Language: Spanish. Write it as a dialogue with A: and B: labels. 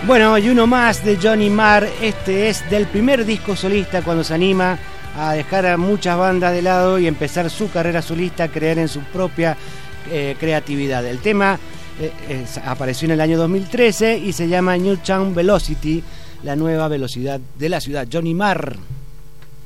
A: Bueno, y uno más de Johnny Marr. Este es del primer disco solista, cuando se anima a dejar a muchas bandas de lado y empezar su carrera solista, creer en su propia creatividad. El tema apareció en el año 2013 y se llama New Town Velocity, la nueva velocidad de la ciudad. Johnny Marr.